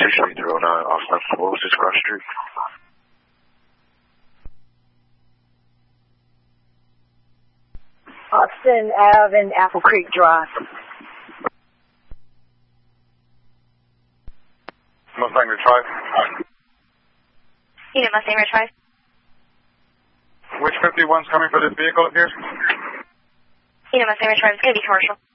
6309 Austin. What was this cross street? Austin Ave and Apple Creek Drive. Mustang Retrieve. Unit Mustang Retrieve. Which 51's coming for this vehicle up here? Unit Mustang Retrieve. It's going to be commercial.